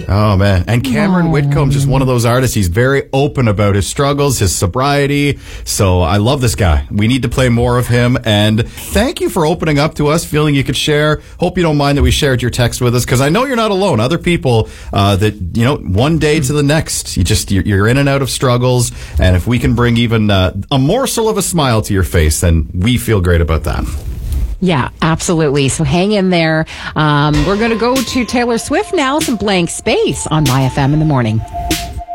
Bye. Oh, man. And Cameron Whitcomb's just one of those artists. He's very open about his struggles, his sobriety. So I love this guy. We need to play more of him. And thank you for opening up to us, feeling you could share. Hope you don't mind that we shared your text with us, because I know you're not alone. Other people that, one day to the next, you're in and out of struggles. And if we can bring even a morsel of a smile to your face, then we feel great about that. Yeah, absolutely. So hang in there. We're going to go to Taylor Swift now, some Blank Space on My FM in the morning.